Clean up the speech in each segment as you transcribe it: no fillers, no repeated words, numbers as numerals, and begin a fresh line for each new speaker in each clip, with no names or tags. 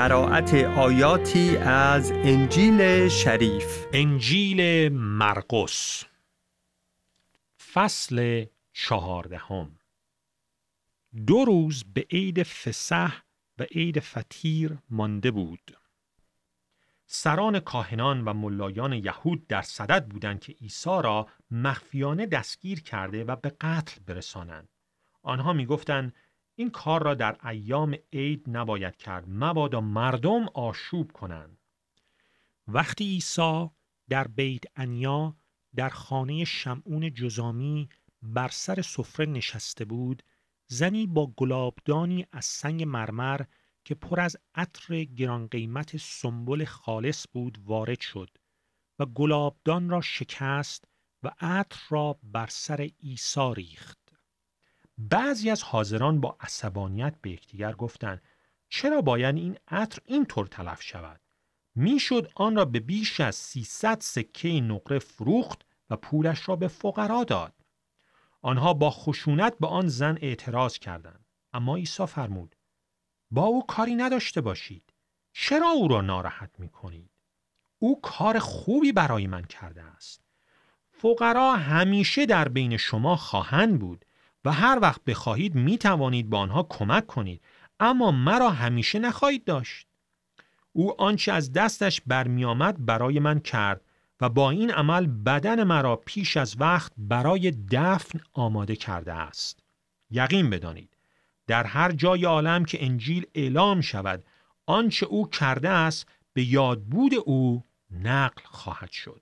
قرائت آیاتی از انجیل شریف.
انجیل مرقس فصل 14. 2 روز به عید فسح و عید فطیر مانده بود. سران کاهنان و ملایان یهود در صدد بودند که عیسی را مخفیانه دستگیر کرده و به قتل برسانند. آنها می گفتند این کار را در ایام عید نباید کرد، مبادا مردم آشوب کنند. وقتی عیسی در بیت عنیا در خانه شمعون جذامی بر سر سفره نشسته بود، زنی با گلابدانی از سنگ مرمر که پر از عطر گران قیمت سنبل خالص بود وارد شد و گلابدان را شکست و عطر را بر سر عیسی ریخت. بعضی از حاضران با عصبانیت به یکدیگر گفتند چرا باید این عطر اینطور تلف شود؟ میشد آن را به بیش از 300 سکه نقره فروخت و پولش را به فقرا داد. آنها با خشونت به آن زن اعتراض کردند، اما عیسی فرمود با او کاری نداشته باشید. چرا او را ناراحت می‌کنید؟ او کار خوبی برای من کرده است. فقرا همیشه در بین شما خواهند بود و هر وقت بخواهید می توانید با آنها کمک کنید، اما مرا همیشه نخواهید داشت. او آنچه از دستش برمی آمد برای من کرد و با این عمل بدن مرا پیش از وقت برای دفن آماده کرده است. یقین بدانید در هر جای عالم که انجیل اعلام شود آنچه او کرده است به یادبود او نقل خواهد شد.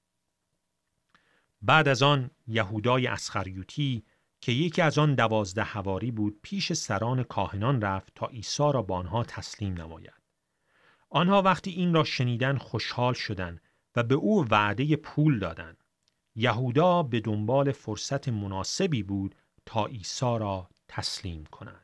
بعد از آن یهودای اسخریوطی که یکی از آن 12 حواری بود پیش سران کاهنان رفت تا عیسی را با آنها تسلیم نماید. آنها وقتی این را شنیدند خوشحال شدند و به او وعده پول دادند. یهودا به دنبال فرصت مناسبی بود تا عیسی را تسلیم کند.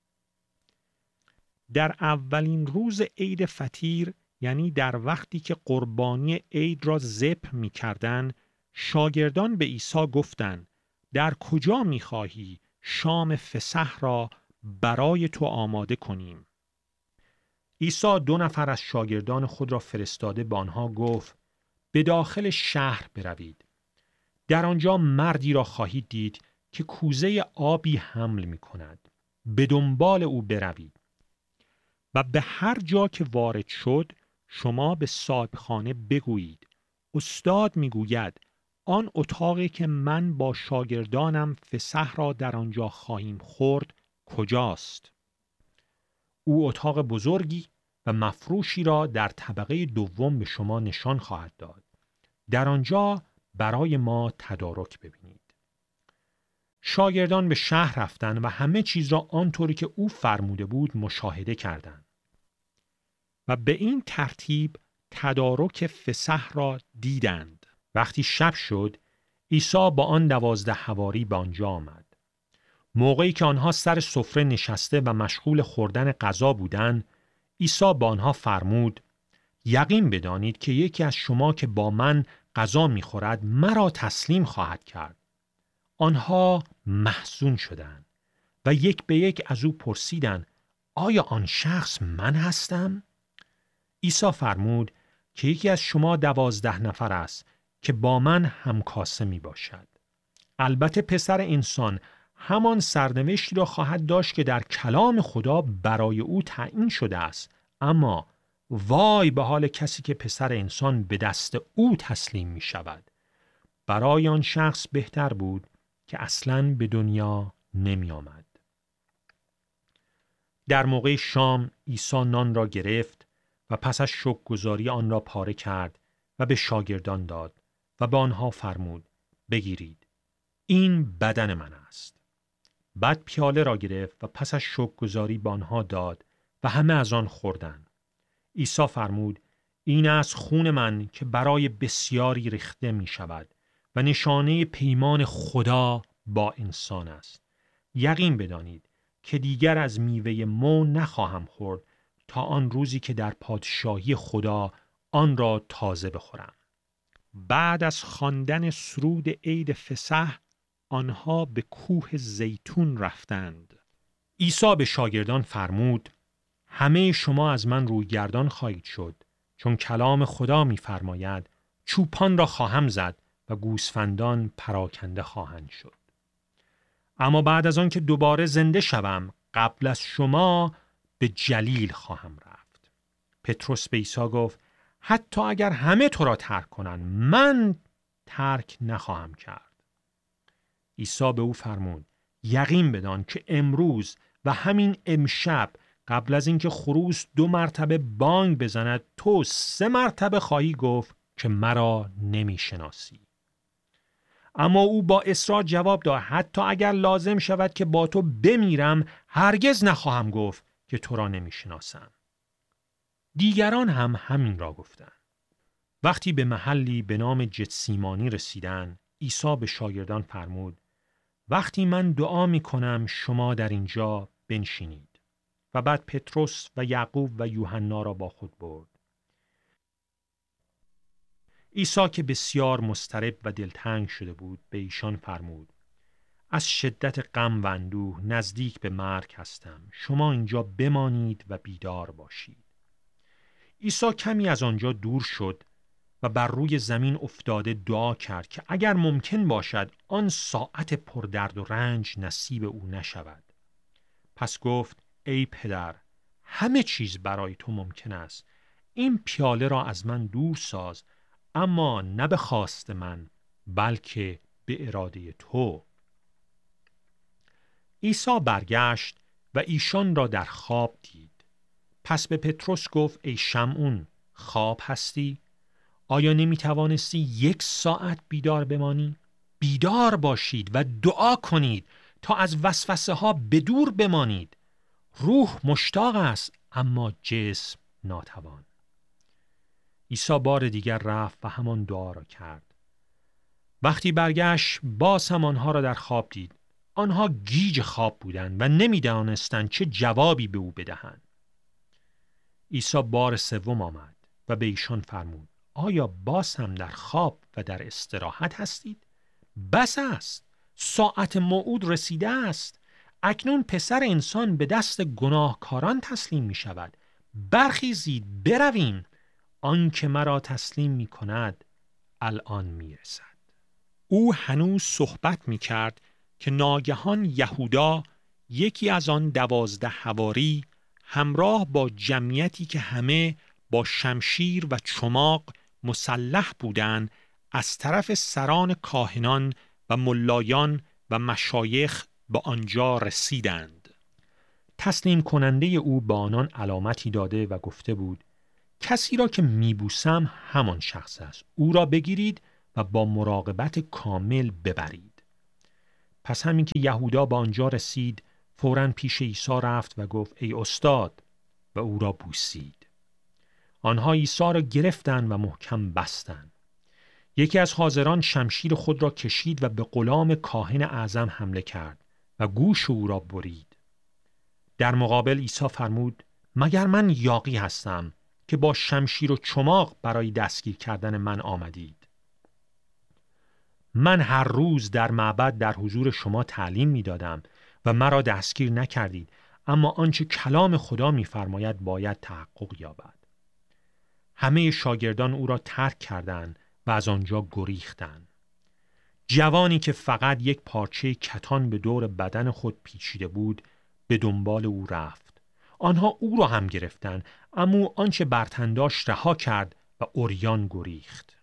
در اولین روز عید فطیر، یعنی در وقتی که قربانی عید را ذبح می‌کردند، شاگردان به عیسی گفتند در کجا می‌خواهی شام فسح را برای تو آماده کنیم؟ عیسی 2 نفر از شاگردان خود را فرستاده به آنها گفت به داخل شهر بروید. در آنجا مردی را خواهید دید که کوزه آبی حمل می‌کند. به دنبال او بروید. و به هر جا که وارد شد شما به صاحبخانه بگویید استاد میگوید آن اتاقی که من با شاگردانم فسح را در آنجا خواهیم خورد کجاست؟ او اتاق بزرگی و مفروشی را در طبقه دوم به شما نشان خواهد داد. در آنجا برای ما تدارک ببینید. شاگردان به شهر رفتند و همه چیز را آنطوری که او فرموده بود مشاهده کردند. و به این ترتیب تدارک فسح را دیدند. وقتی شب شد، عیسی با آن 12 حواری به آنجا آمد. موقعی که آنها سر سفره نشسته و مشغول خوردن غذا بودند، عیسی با آنها فرمود یقین بدانید که یکی از شما که با من غذا می‌خورد مرا تسلیم خواهد کرد. آنها محزون شدند و یک به یک از او پرسیدند آیا آن شخص من هستم؟ عیسی فرمود که یکی از شما 12 نفر است که با من همکاسه می باشد. البته پسر انسان همان سرنوشتی را خواهد داشت که در کلام خدا برای او تعیین شده است، اما وای به حال کسی که پسر انسان به دست او تسلیم می شود. برای آن شخص بهتر بود که اصلاً به دنیا نمی آمد. در موقع شام عیسی نان را گرفت و پس از شکرگزاری آن را پاره کرد و به شاگردان داد و به آنها فرمود بگیرید این بدن من است. بعد پیاله را گرفت و پس از شکرگزاری به آنها داد و همه از آن خوردند. عیسی فرمود این است خون من که برای بسیاری ریخته می شود و نشانه پیمان خدا با انسان است. یقین بدانید که دیگر از میوه مو نخواهم خورد تا آن روزی که در پادشاهی خدا آن را تازه بخورم. بعد از خواندن سرود عید فسح آنها به کوه زیتون رفتند. عیسی به شاگردان فرمود همه شما از من رویگردان خواهید شد، چون کلام خدا می‌فرماید چوپان را خواهم زد و گوسفندان پراکنده خواهند شد. اما بعد از آن که دوباره زنده شوم، قبل از شما به جلیل خواهم رفت. پتروس به عیسی گفت حتی اگر همه تو را ترک کنند، من ترک نخواهم کرد. عیسی به او فرمود یقین بدان که امروز و همین امشب قبل از اینکه خروس 2 مرتبه بانگ بزند، تو 3 مرتبه خواهی گفت که مرا نمیشناسی. اما او با اصرار جواب داد حتی اگر لازم شود که با تو بمیرم، هرگز نخواهم گفت که تو را نمیشناسم. دیگران هم همین را گفتند. وقتی به محلی به نام جتسیمانی رسیدند، عیسی به شاگردان فرمود وقتی من دعا می کنم شما در اینجا بنشینید. و بعد پتروس و یعقوب و یوحنا را با خود برد. عیسی که بسیار مضطرب و دلتنگ شده بود به ایشان فرمود از شدت غم و اندوه نزدیک به مرگ هستم، شما اینجا بمانید و بیدار باشید. عیسی کمی از آنجا دور شد و بر روی زمین افتاده دعا کرد که اگر ممکن باشد آن ساعت پردرد و رنج نصیب او نشود. پس گفت ای پدر، همه چیز برای تو ممکن است، این پیاله را از من دور ساز، اما نه به خواست من بلکه به اراده تو. عیسی برگشت و ایشان را در خواب دید. پس به پتروس گفت ای شمعون، خواب هستی؟ آیا نمی توانستی 1 ساعت بیدار بمانی؟ بیدار باشید و دعا کنید تا از وسوسه ها بدور بمانید. روح مشتاق است اما جسم ناتوان. عیسی بار دیگر رفت و همان دعا را کرد. وقتی برگشت باز هم آنها را در خواب دید. آنها گیج خواب بودند و نمی‌دانستند چه جوابی به او بدهند. عیسی بار 3 آمد و به ایشان فرمود آیا باز هم در خواب و در استراحت هستید؟ بس است، ساعت موعود رسیده است. اکنون پسر انسان به دست گناهکاران تسلیم می شود. برخیزید برویم، آن که مرا تسلیم می کند الان می رسد. او هنوز صحبت می کرد که ناگهان یهودا، یکی از آن 12 حواری، همراه با جمعیتی که همه با شمشیر و چماق مسلح بودند، از طرف سران کاهنان و ملایان و مشایخ به آنجا رسیدند. تسلیم کننده او با آنان علامتی داده و گفته بود کسی را که میبوسم همان شخص است، او را بگیرید و با مراقبت کامل ببرید. پس همین که یهودا به آنجا رسید، فوراً پیش عیسی رفت و گفت ای استاد، و او را بوسید. آنها عیسی را گرفتند و محکم بستند. یکی از حاضران شمشیر خود را کشید و به غلام کاهن اعظم حمله کرد و گوش او را برید. در مقابل عیسی فرمود مگر من یاغی هستم که با شمشیر و چماق برای دستگیر کردن من آمدید؟ من هر روز در معبد در حضور شما تعلیم می دادم و مرا دستگیر نکردید، اما آنچه کلام خدا می فرماید باید تحقق یابد. همه شاگردان او را ترک کردند و از آنجا گریختند. جوانی که فقط یک پارچه کتان به دور بدن خود پیچیده بود به دنبال او رفت. آنها او را هم گرفتند، اما آنچه بر تن داشت رها کرد و عریان گریخت.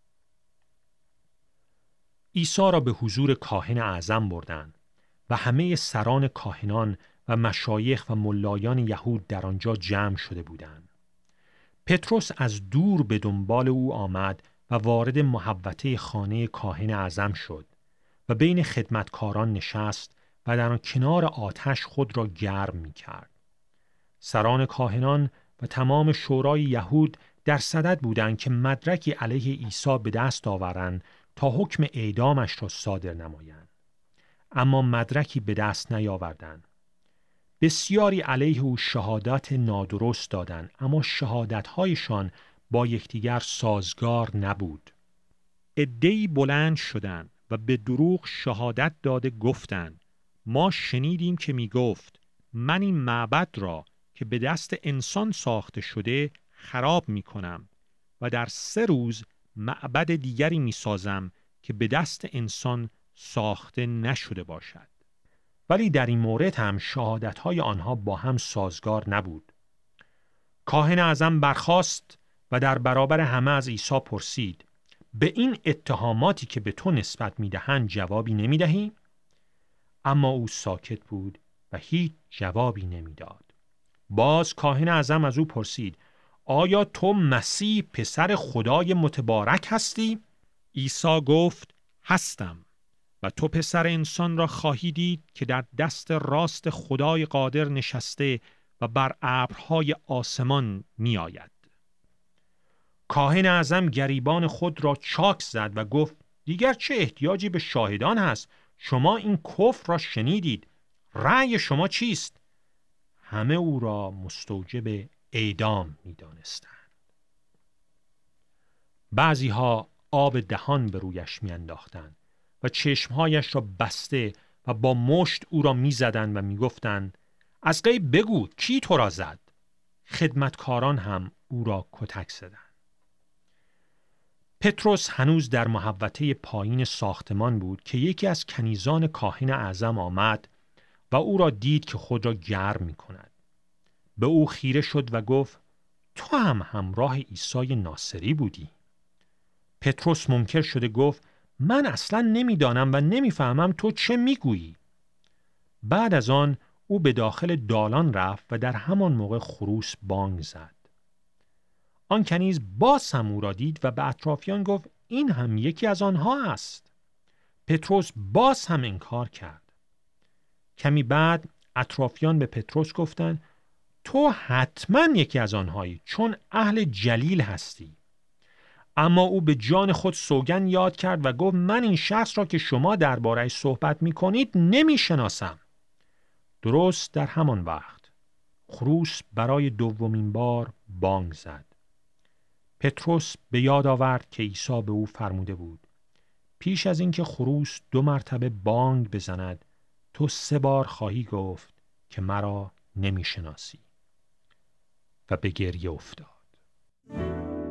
عیسی را به حضور کاهن اعظم بردند و همه سران کاهنان و مشایخ و ملایان یهود در آنجا جمع شده بودند. پتروس از دور به دنبال او آمد و وارد محوطه خانه کاهن اعظم شد و بین خدمتکاران نشست و در کنار آتش خود را گرم می کرد. سران کاهنان و تمام شورای یهود در صدد بودند که مدرکی علیه عیسی به دست آورند تا حکم اعدامش را صادر نمایند. اما مدرکی به دست نیاوردند. بسیاری علیه او شهادت نادرست دادند، اما شهادت‌هایشان با یکدیگر سازگار نبود. عده‌ای بلند شدند و به دروغ شهادت داده گفتند ما شنیدیم که می گفت من این معبد را که به دست انسان ساخته شده خراب می کنم و در 3 روز معبد دیگری می سازم که به دست انسان ساخته نشده باشد. ولی در این مورد هم شهادت‌های آنها با هم سازگار نبود. کاهن اعظم برخاست و در برابر همه از عیسی پرسید: به این اتهاماتی که به تو نسبت می‌دهند جوابی نمی‌دهی؟ اما او ساکت بود و هیچ جوابی نمی‌داد. باز کاهن اعظم از او پرسید: آیا تو مسیح پسر خدای متبارک هستی؟ عیسی گفت: هستم و تو پسر انسان را خواهی دید که در دست راست خدای قادر نشسته و بر ابرهای آسمان می آید. کاهن اعظم گریبان خود را چاک زد و گفت: دیگر چه احتیاجی به شاهدان هست؟ شما این کفر را شنیدید. رأی شما چیست؟ همه او را مستوجب اعدام می دانستند. بعضی ها آب دهان به رویش می انداختند و چشمهایش را بسته و با مشت او را می زدند و می گفتند: از غیب بگو کی تو را زد؟ خدمتکاران هم او را کتک زدند. پتروس هنوز در محوطه پایین ساختمان بود که یکی از کنیزان کاهن اعظم آمد و او را دید که خود را گرم می کند. به او خیره شد و گفت: تو هم همراه عیسی ناصری بودی. پتروس منکر شده گفت: من اصلا نمیدانم و نمیفهمم تو چه میگویی. بعد از آن او به داخل دالان رفت و در همان موقع خروس بانگ زد. آن کنیز باز هم او را دید و به اطرافیان گفت: این هم یکی از آنها است. پتروس باز هم انکار کرد. کمی بعد اطرافیان به پتروس گفتند: تو حتما یکی از آنهایی، چون اهل جلیل هستی. اما او به جان خود سوگند یاد کرد و گفت: من این شخص را که شما درباره‌اش صحبت می‌کنید نمی‌شناسم. درست در همان وقت خروس برای 2مین بار بانگ زد. پتروس به یاد آورد که عیسی به او فرموده بود: پیش از اینکه خروس 2 مرتبه بانگ بزند تو 3 بار خواهی گفت که مرا نمی‌شناسی. و به گریه افتاد.